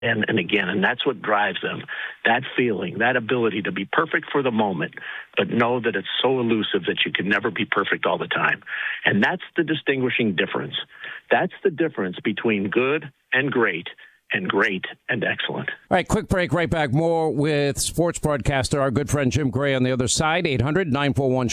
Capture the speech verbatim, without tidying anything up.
And, and again, and that's what drives them, that feeling, that ability to be perfect for the moment, but know that it's so elusive that you can never be perfect all the time. And that's the distinguishing difference. That's the difference between good and great and great and excellent. All right, quick break, right back. More with sports broadcaster, our good friend Jim Gray on the other side, eight hundred nine four one